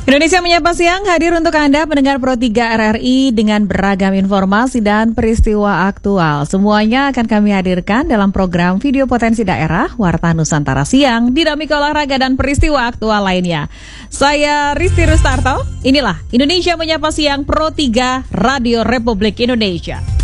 Indonesia Menyapa Siang hadir untuk Anda pendengar Pro 3 RRI dengan beragam informasi dan peristiwa aktual. Semuanya akan kami hadirkan dalam program Video Potensi Daerah, Warta Nusantara Siang, dinamika olahraga dan peristiwa aktual lainnya. Saya Risti Rustarto, inilah Indonesia Menyapa Siang Pro 3 Radio Republik Indonesia.